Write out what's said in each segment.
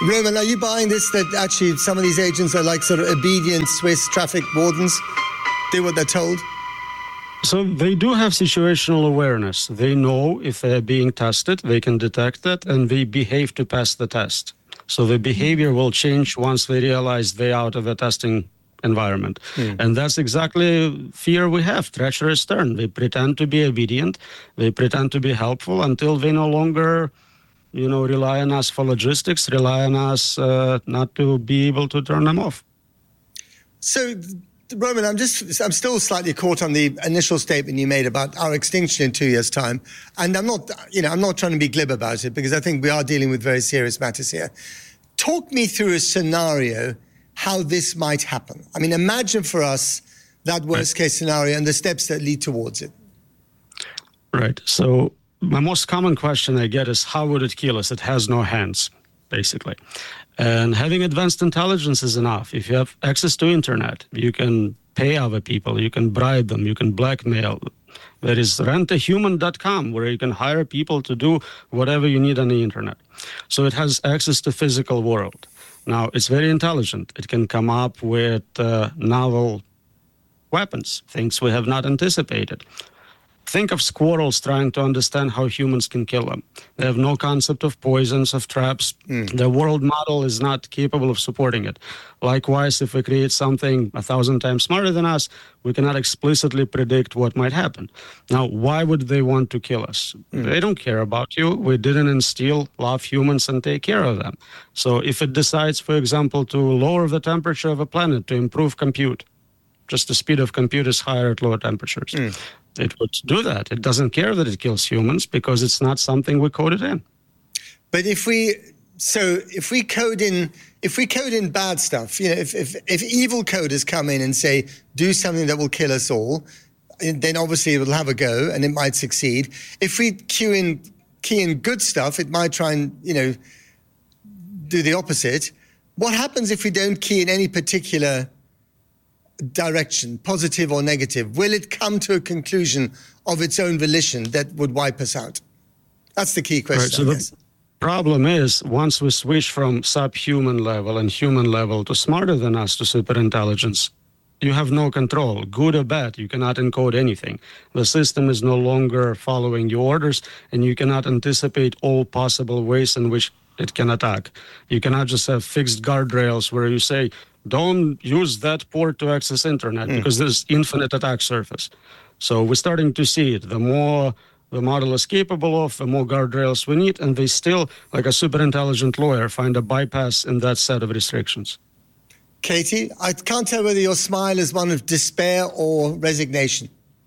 Roman, are you buying this, that actually some of these agents are like sort of obedient Swiss traffic wardens, do what they're told? So they do have situational awareness. They know if they're being tested, they can detect that, and they behave to pass the test. So the behavior will change once they realize they're out of the testing environment. And that's exactly fear we have, treacherous turn. They pretend to be obedient, they pretend to be helpful until they no longer rely on us for logistics, rely on us not to be able to turn them off. So, Roman, I'm still slightly caught on the initial statement you made about our extinction in 2 years' time. And I'm not trying to be glib about it, because I think we are dealing with very serious matters here. Talk me through a scenario how this might happen. I mean, imagine for us that worst case scenario and the steps that lead towards it. Right. So my most common question I get is, how would it kill us? It has no hands, basically. And having advanced intelligence is enough. If you have access to internet, you can pay other people, you can bribe them, you can blackmail. There is rentahuman.com, where you can hire people to do whatever you need on the internet. So it has access to physical world. Now, it's very intelligent. It can come up with novel weapons, things we have not anticipated. Think of squirrels trying to understand how humans can kill them. They have no concept of poisons, of traps. Their world model is not capable of supporting it. Likewise, if we create something 1,000 times smarter than us, we cannot explicitly predict what might happen. Now, why would they want to kill us? They don't care about you. We didn't instill love humans and take care of them. So if it decides, for example, to lower the temperature of a planet to improve compute, just the speed of compute is higher at lower temperatures. It would do that. It doesn't care that it kills humans, because it's not something we coded in. But if we code in bad stuff, if evil coders come in and say, do something that will kill us all, then obviously it will have a go and it might succeed. If we key in good stuff, it might try and, do the opposite. What happens if we don't key in any particular direction, positive or negative? Will it come to a conclusion of its own volition that would wipe us out? That's the key question. Right, so the problem is, once we switch from subhuman level and human level to smarter than us, to superintelligence, you have no control, good or bad. You cannot encode anything. The system is no longer following your orders, and you cannot anticipate all possible ways in which it can attack. You cannot just have fixed guardrails where you say, don't use that port to access internet, because there's infinite attack surface. So we're starting to see it. The more the model is capable of, the more guardrails we need, and they still, like a super intelligent lawyer, find a bypass in that set of restrictions. Katie, I can't tell whether your smile is one of despair or resignation.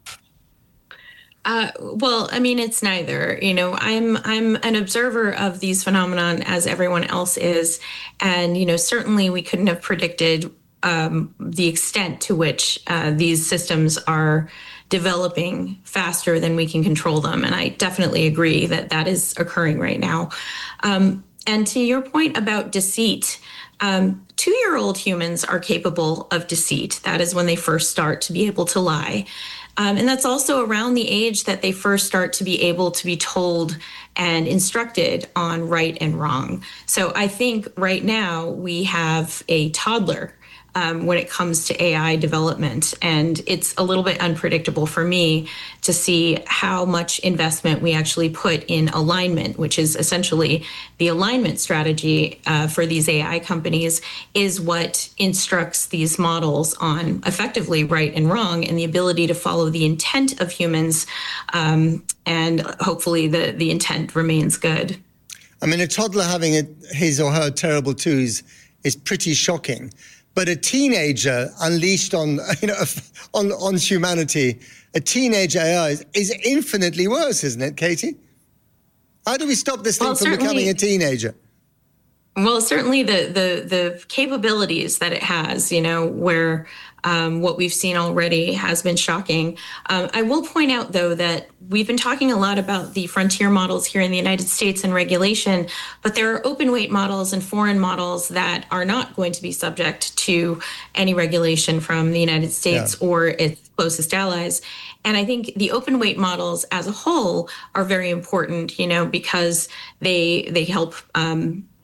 Well, I mean, it's neither. I'm an observer of these phenomenon as everyone else is, and certainly we couldn't have predicted the extent to which these systems are developing faster than we can control them, and I definitely agree that that is occurring right now. And to your point about deceit, 2-year-old humans are capable of deceit. That is when they first start to be able to lie. And that's also around the age that they first start to be able to be told and instructed on right and wrong. So I think right now we have a toddler when it comes to AI development. And it's a little bit unpredictable for me to see how much investment we actually put in alignment, which is essentially the alignment strategy for these AI companies is what instructs these models on effectively right and wrong and the ability to follow the intent of humans. And hopefully the intent remains good. I mean, a toddler having his or her terrible twos is pretty shocking. But a teenager unleashed on humanity, a teenage AI is infinitely worse, isn't it, Katie? How do we stop this thing from becoming a teenager? Well, certainly the capabilities that it has, where what we've seen already has been shocking. I will point out, though, that we've been talking a lot about the frontier models here in the United States and regulation, but there are open weight models and foreign models that are not going to be subject to any regulation from the United States or its closest allies. And I think the open weight models as a whole are very important, because they help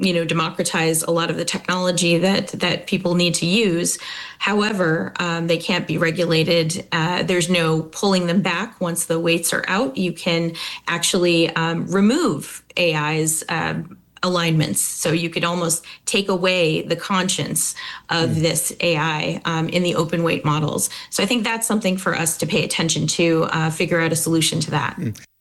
democratize a lot of the technology that people need to use. However, they can't be regulated. There's no pulling them back once the weights are out. You can actually remove AI's alignments. So you could almost take away the conscience of this AI in the open weight models. So I think that's something for us to pay attention to, figure out a solution to that.